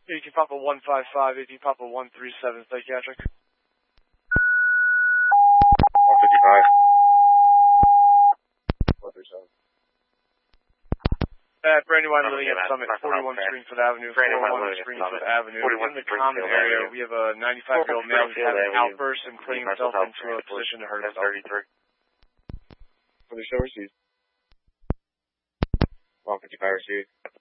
AP Papa 155, AP Papa 137, psychiatric. 155. 137. Brandywine living at Summit, 41 Springfield Avenue, 401 Springfield Avenue. In the common area, we have a 95-year-old male who's having an outburst and putting himself into a position to hurt himself. 33. For the show received. 155 received.